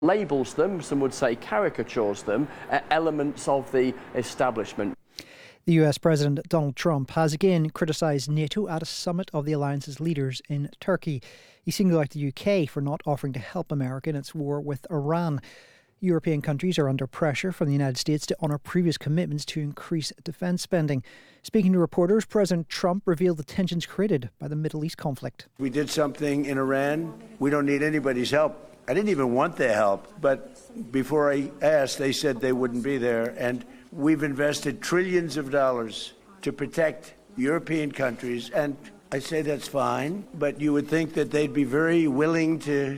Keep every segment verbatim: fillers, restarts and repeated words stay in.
Labels them, some would say caricatures them, uh, elements of the establishment. The U S President Donald Trump has again criticised NATO at a summit of the alliance's leaders in Turkey. He singled out the U K for not offering to help America in its war with Iran. European countries are under pressure from the United States to honour previous commitments to increase defence spending. Speaking to reporters, President Trump revealed the tensions created by the Middle East conflict. We did something in Iran. We don't need anybody's help. I didn't even want their help, but before I asked, they said they wouldn't be there. And we've invested trillions of dollars to protect European countries, and I say that's fine, but you would think that they'd be very willing to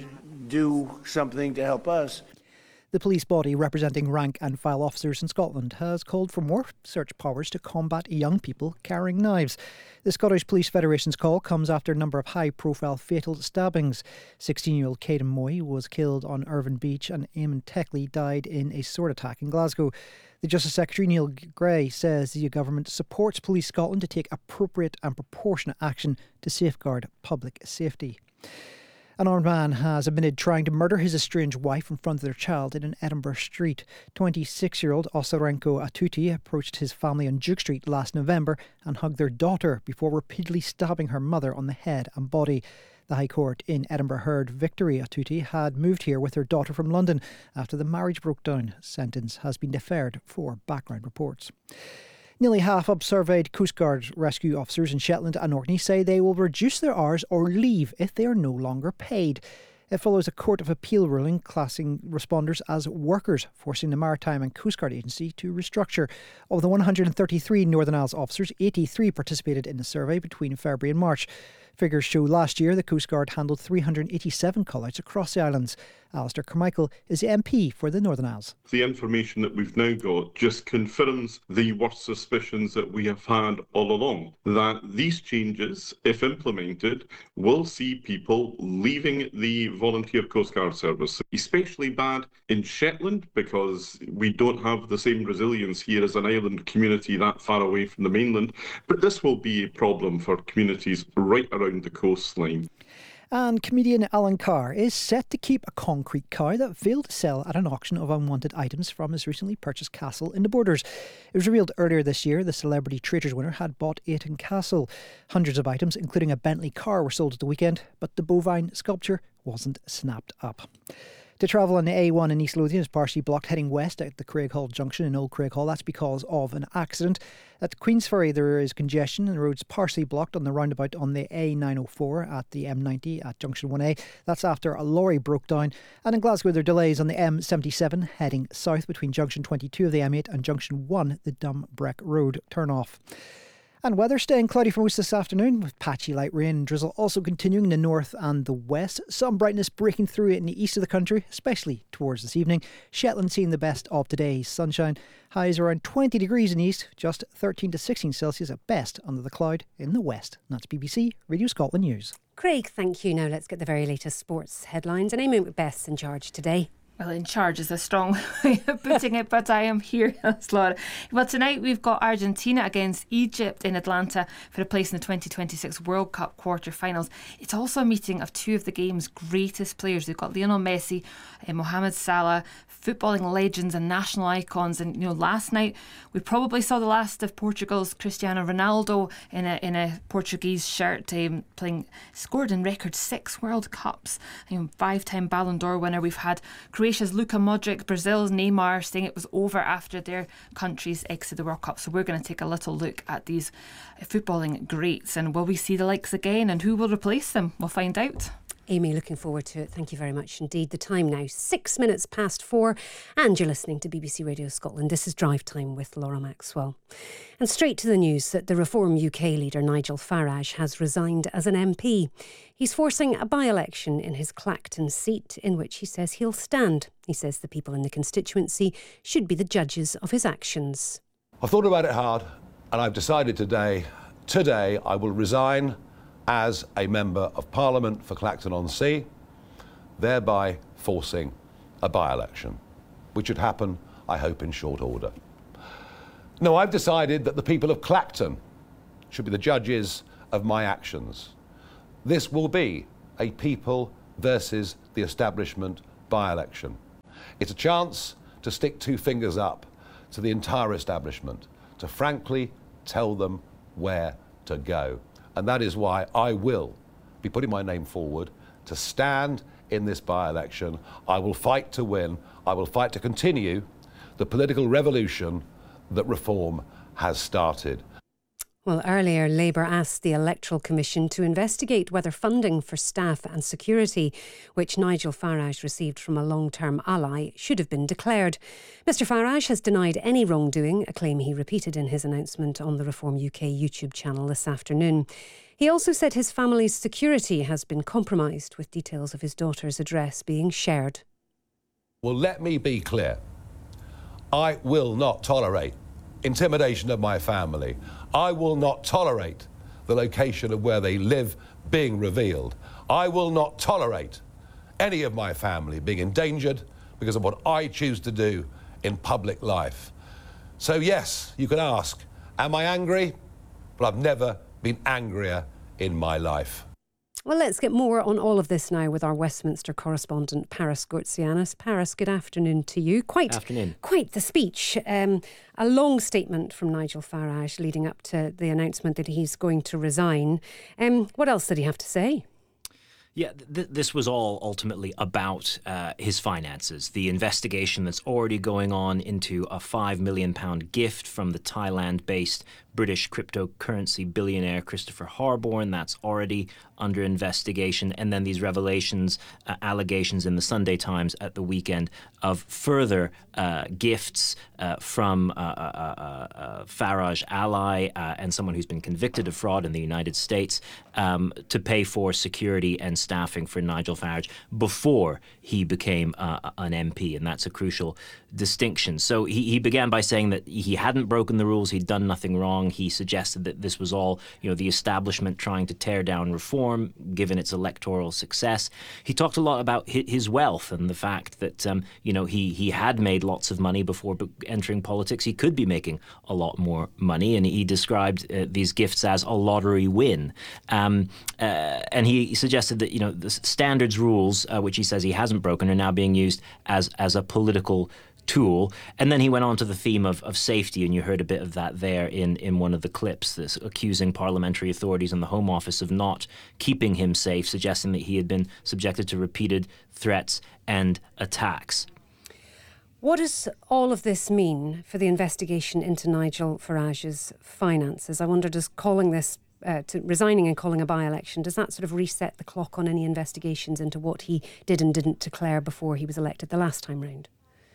do something to help us. The police body representing rank and file officers in Scotland has called for more search powers to combat young people carrying knives. The Scottish Police Federation's call comes after a number of high-profile fatal stabbings. sixteen-year-old Caden Moy was killed on Irvine Beach and Eamon Teckley died in a sword attack in Glasgow. The Justice Secretary Neil Gray says the government supports Police Scotland to take appropriate and proportionate action to safeguard public safety. An armed man has admitted trying to murder his estranged wife in front of their child in an Edinburgh street. twenty-six-year-old Osarenko Atuti approached his family on Duke Street last November and hugged their daughter before repeatedly stabbing her mother on the head and body. The High Court in Edinburgh heard Victory Atuti had moved here with her daughter from London after the marriage broke down. Sentence has been deferred for background reports. Nearly half of surveyed Coast Guard rescue officers in Shetland and Orkney say they will reduce their hours or leave if they are no longer paid. It follows a Court of Appeal ruling classing responders as workers, forcing the Maritime and Coast Guard Agency to restructure. Of the one hundred thirty-three Northern Isles officers, eighty-three participated in the survey between February and March. Figures show last year the Coast Guard handled three hundred eighty-seven call-outs across the islands. Alistair Carmichael is the M P for the Northern Isles. The information that we've now got just confirms the worst suspicions that we have had all along, that these changes, if implemented, will see people leaving the volunteer Coast Guard service. Especially bad in Shetland because we don't have the same resilience here as an island community that far away from the mainland, but this will be a problem for communities right around the coastline. And comedian Alan Carr is set to keep a concrete cow that failed to sell at an auction of unwanted items from his recently purchased castle in the Borders. It was revealed earlier this year the Celebrity Traitors winner had bought Ayton Castle. Hundreds of items, including a Bentley car, were sold at the weekend, but the bovine sculpture wasn't snapped up. To travel on the A one in East Lothian is partially blocked heading west at the Craighall Junction in Old Craighall. That's because of an accident. At Queensferry there is congestion and the road's partially blocked on the roundabout on the A nine oh four at the M ninety at Junction one A. That's after a lorry broke down. And in Glasgow there are delays on the M seventy-seven heading south between Junction twenty-two of the M eight and Junction one, the Dumbreck Road turn-off. And weather staying cloudy for most this afternoon, with patchy light rain and drizzle also continuing in the north and the west. Some brightness breaking through in the east of the country, especially towards this evening. Shetland seeing the best of today's sunshine. Highs around twenty degrees in the east, just thirteen to sixteen Celsius at best under the cloud in the west. And that's B B C Radio Scotland News. Craig, thank you. Now let's get the very latest sports headlines. And Amy McBeth's in charge today. Well, in charge is a strong way of putting it, but I am here, Laura. Well, tonight we've got Argentina against Egypt in Atlanta for a place in the twenty twenty-six World Cup quarter-finals. It's also a meeting of two of the game's greatest players. We've got Lionel Messi and Mohamed Salah, footballing legends and national icons. And, you know, last night we probably saw the last of Portugal's Cristiano Ronaldo in a in a Portuguese shirt, um, playing, scored in record six World Cups. You know, five-time Ballon d'Or winner. We've had Croatia's Luka Modric, Brazil's Neymar saying it was over after their countries exited the World Cup. So we're going to take a little look at these footballing greats, and will we see the likes again, and who will replace them? We'll find out. Amy, looking forward to it. Thank you very much indeed. The time now, six minutes past four, and you're listening to B B C Radio Scotland. This is Drive Time with Laura Maxwell. And straight to the news that the Reform U K leader Nigel Farage has resigned as an M P. He's forcing a by-election in his Clacton seat, in which he says he'll stand. He says the people in the constituency should be the judges of his actions. I've thought about it hard, and I've decided today, today I will resign as a Member of Parliament for Clacton-on-Sea, thereby forcing a by-election, which would happen, I hope, in short order. No, I've decided that the people of Clacton should be the judges of my actions. This will be a people versus the establishment by-election. It's a chance to stick two fingers up to the entire establishment, to frankly tell them where to go. And that is why I will be putting my name forward to stand in this by-election. I will fight to win. I will fight to continue the political revolution that Reform has started. Well, earlier, Labour asked the Electoral Commission to investigate whether funding for staff and security, which Nigel Farage received from a long-term ally, should have been declared. Mister Farage has denied any wrongdoing, a claim he repeated in his announcement on the Reform U K YouTube channel this afternoon. He also said his family's security has been compromised, with details of his daughter's address being shared. Well, let me be clear. I will not tolerate intimidation of my family. I will not tolerate the location of where they live being revealed. I will not tolerate any of my family being endangered because of what I choose to do in public life. So yes, you can ask, am I angry? But I've never been angrier in my life. Well, let's get more on all of this now with our Westminster correspondent, Paris Gortsianis. Paris, good afternoon to you. Quite, afternoon. Quite the speech. Um, a long statement from Nigel Farage leading up to the announcement that he's going to resign. Um, what else did he have to say? Yeah, th- this was all ultimately about uh, his finances. The investigation that's already going on into a five million pound gift from the Thailand-based British cryptocurrency billionaire Christopher Harborne. That's already under investigation. And then these revelations, uh, allegations in the Sunday Times at the weekend of further uh, gifts uh, from uh, a, a, a Farage ally uh, and someone who's been convicted of fraud in the United States um, to pay for security and staffing for Nigel Farage before he became uh, an M P. And that's a crucial distinction. So he, he began by saying that he hadn't broken the rules, he'd done nothing wrong. He suggested that this was all, you know, the establishment trying to tear down Reform, given its electoral success. He talked a lot about his wealth and the fact that, um, you know, he, he had made lots of money before entering politics. He could be making a lot more money, and he described uh, these gifts as a lottery win. Um, uh, and he suggested that, you know, the standards rules, uh, which he says he hasn't broken, are now being used as, as a political tool. And then he went on to the theme of, of safety, and you heard a bit of that there in, in one of the clips, this accusing parliamentary authorities and the Home Office of not keeping him safe, suggesting that he had been subjected to repeated threats and attacks. What does all of this mean for the investigation into Nigel Farage's finances? I wonder, does calling this Uh, to resigning and calling a by-election, does that sort of reset the clock on any investigations into what he did and didn't declare before he was elected the last time round?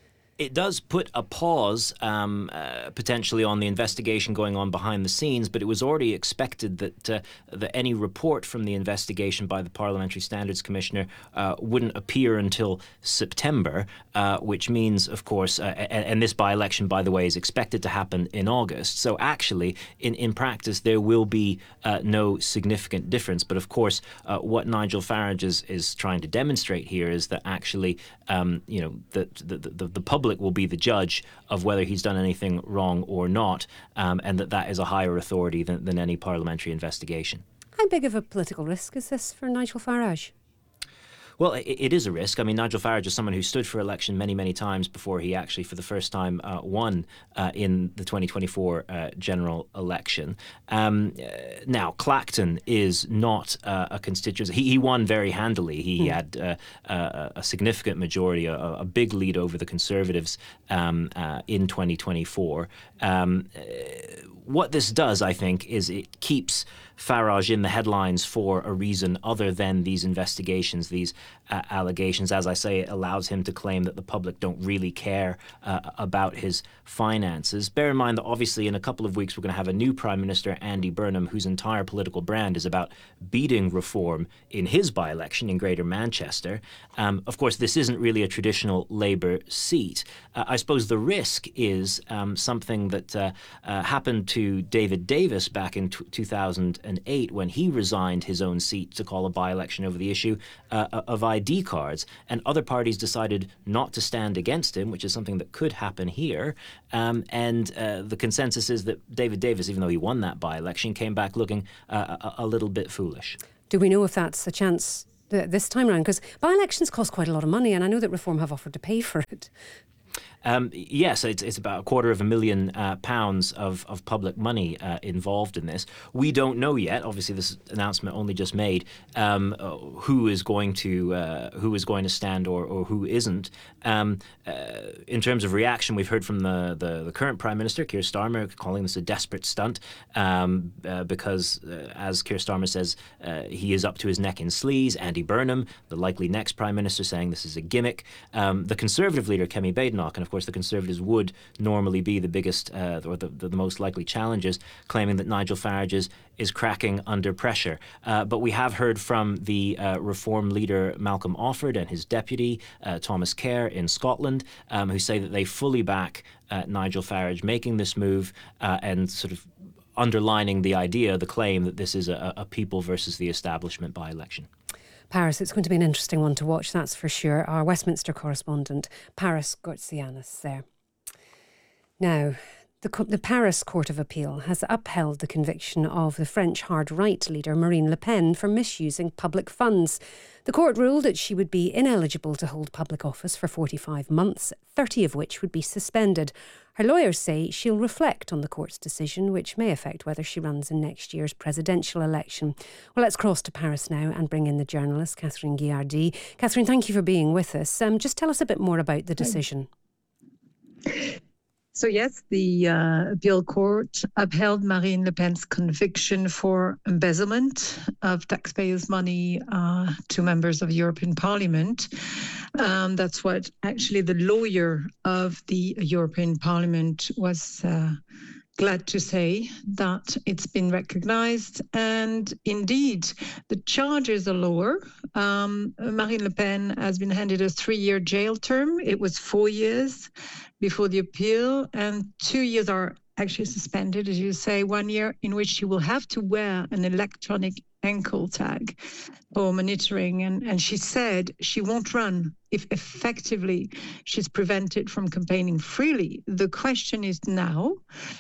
It does put a pause um, uh, potentially on the investigation going on behind the scenes, but it was already expected that uh, that any report from the investigation by the Parliamentary Standards Commissioner uh, wouldn't appear until September, uh, which means, of course, uh, and, and this by-election, by the way, is expected to happen in August. So actually, in, in practice, there will be uh, no significant difference. But of course, uh, what Nigel Farage is, is trying to demonstrate here is that actually, um, you know, that the, the, the public will be the judge of whether he's done anything wrong or not, um, and that that is a higher authority than, than any parliamentary investigation. How big of a political risk is this for Nigel Farage? Well, it, it is a risk. I mean, Nigel Farage is someone who stood for election many, many times before he actually, for the first time, uh, won uh, in the twenty twenty-four uh, general election. Um, uh, now, Clacton is not uh, a constituency. He, he won very handily. He mm. had uh, uh, a significant majority, a, a big lead over the Conservatives um, uh, in twenty twenty-four. Um, uh, what this does, I think, is it keeps Farage in the headlines for a reason other than these investigations, these uh, allegations. As I say, it allows him to claim that the public don't really care uh, about his finances. Bear in mind that obviously in a couple of weeks we're going to have a new Prime Minister, Andy Burnham, whose entire political brand is about beating Reform in his by-election in Greater Manchester. Um, of course, this isn't really a traditional Labour seat. Uh, I suppose the risk is um, something that uh, uh, happened to David Davis back in t- two thousand eight when he resigned his own seat to call a by-election over the issue uh, of I D cards, and other parties decided not to stand against him, which is something that could happen here. Um, and uh, the consensus is that David Davis, even though he won that by-election, came back looking uh, a, a little bit foolish. Do we know if that's a chance th- this time around? Because by-elections cost quite a lot of money, and I know that Reform have offered to pay for it. Um, yes, it's, it's about a quarter of a million uh, pounds of, of public money uh, involved in this. We don't know yet. Obviously, this announcement only just made um, uh, who is going to uh, who is going to stand or, or who isn't. Um, uh, in terms of reaction, we've heard from the, the, the current Prime Minister, Keir Starmer, calling this a desperate stunt um, uh, because, uh, as Keir Starmer says, uh, he is up to his neck in sleaze. Andy Burnham, the likely next Prime Minister, saying this is a gimmick. Um, the Conservative leader, Kemi Badenoch, and of course the Conservatives would normally be the biggest uh, or the, the, the most likely challengers, claiming that Nigel Farage is, is cracking under pressure. Uh, but we have heard from the uh, Reform leader Malcolm Offord and his deputy uh, Thomas Kerr in Scotland, um, who say that they fully back uh, Nigel Farage making this move uh, and sort of underlining the idea, the claim that this is a, a people versus the establishment by-election. Paris, it's going to be an interesting one to watch, that's for sure. Our Westminster correspondent, Paris Gortsianis, there. Now, the, the Paris Court of Appeal has upheld the conviction of the French hard-right leader Marine Le Pen for misusing public funds. The court ruled that she would be ineligible to hold public office for forty-five months, thirty of which would be suspended. Her lawyers say she'll reflect on the court's decision, which may affect whether she runs in next year's presidential election. Well, let's cross to Paris now and bring in the journalist, Catherine Guillardy. Catherine, thank you for being with us. Um, just tell us a bit more about the decision. So yes, the uh, appeal court upheld Marine Le Pen's conviction for embezzlement of taxpayers' money uh, to members of European Parliament. Um, that's what actually the lawyer of the European Parliament was uh, glad to say, that it's been recognized. And indeed, the charges are lower. Um, Marine Le Pen has been handed a three-year jail term. It was four years before the appeal, and two years are actually suspended, as you say, one year in which she will have to wear an electronic ankle tag for monitoring. And, and she said she won't run if effectively she's prevented from campaigning freely. The question is now,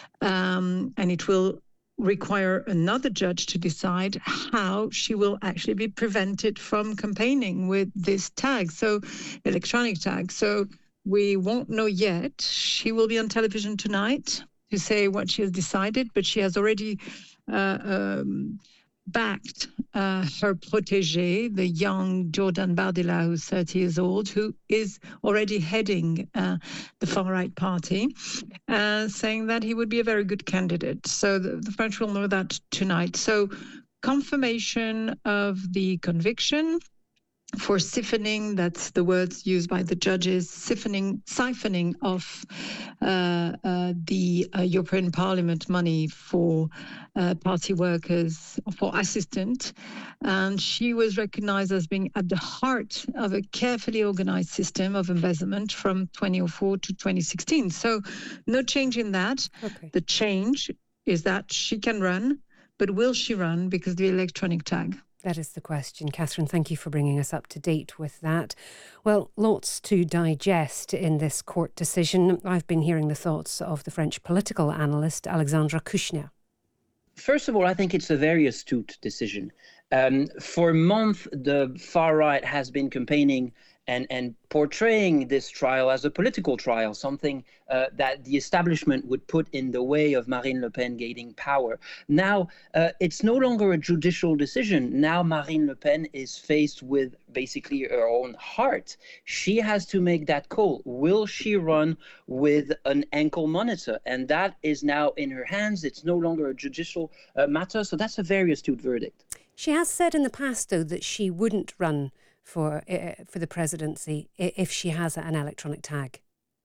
um, and it will require another judge to decide how she will actually be prevented from campaigning with this tag, so electronic tag. So we won't know yet. She will be on television tonight to say what she has decided, but she has already uh, um, backed uh, her protégé, the young Jordan Bardella, who's thirty years old, who is already heading uh, the far-right party, uh, saying that he would be a very good candidate. So the, the French will know that tonight. So confirmation of the conviction for siphoning, that's the words used by the judges, siphoning, siphoning off uh, uh, the uh, European Parliament money for uh, party workers, for assistant. And she was recognized as being at the heart of a carefully organized system of embezzlement from twenty oh four to twenty sixteen. So no change in that. Okay. The change is that she can run, but will she run because of the electronic tag? That is the question. Catherine, thank you for bringing us up to date with that. Well, lots to digest in this court decision. I've been hearing the thoughts of the French political analyst Alexandra Kouchner. First of all, I think it's a very astute decision. Um, for a month, the far right has been campaigning and, and portraying this trial as a political trial, something uh, that the establishment would put in the way of Marine Le Pen gaining power. Now, uh, it's no longer a judicial decision. Now Marine Le Pen is faced with basically her own heart. She has to make that call. Will she run with an ankle monitor? And that is now in her hands. It's no longer a judicial uh, matter. So that's a very astute verdict. She has said in the past, though, that she wouldn't run for uh, for the presidency if she has an electronic tag.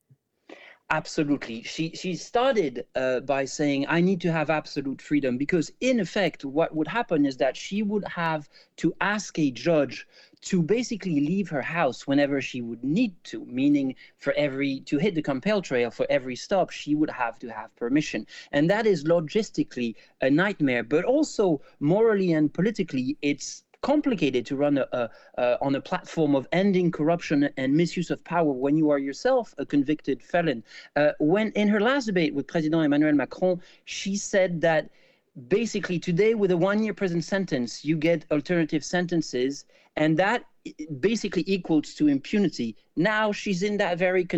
Absolutely. She she started uh, by saying, I need to have absolute freedom, because in effect, what would happen is that she would have to ask a judge to basically leave her house whenever she would need to, meaning for every, to hit the compel trail, for every stop, she would have to have permission. And that is logistically a nightmare, but also morally and politically, it's complicated to run a, a, uh, on a platform of ending corruption and misuse of power when you are yourself a convicted felon. Uh, when in her last debate with President Emmanuel Macron, she said that basically today with a one-year prison sentence, you get alternative sentences, And that basically equals to impunity. Now she's in that very